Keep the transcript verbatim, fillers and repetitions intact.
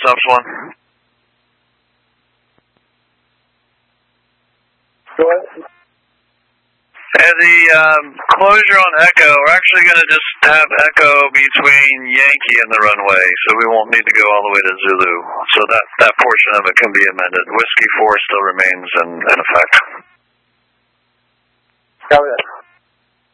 Subs one. Go ahead. And the um, closure on Echo, we're actually going to just have Echo between Yankee and the runway, so we won't need to go all the way to Zulu. So that, that portion of it can be amended. Whiskey four still remains in, in effect. Go ahead.